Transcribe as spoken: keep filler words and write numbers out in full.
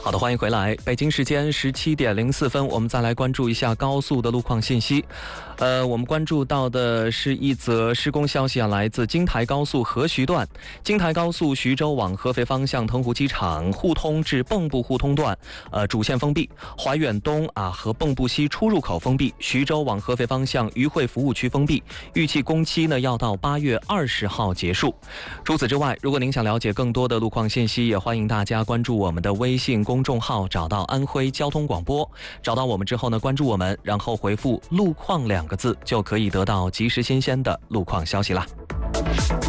好的，欢迎回来。北京时间十七点零四分，我们再来关注一下高速的路况信息。呃，我们关注到的是一则施工消息啊，来自京台高速合徐段，京台高速徐州往合肥方向腾湖机场互通至蚌埠互通段，呃，主线封闭；怀远东啊和蚌埠西出入口封闭；徐州往合肥方向渝汇服务区封闭。预计工期呢要到八月二十号结束。除此之外，如果您想了解更多的路况信息，也欢迎大家关注我们的微信公众号，找到安徽交通广播，找到我们之后呢，关注我们，然后回复路况两个字，就可以得到及时新鲜的路况消息啦。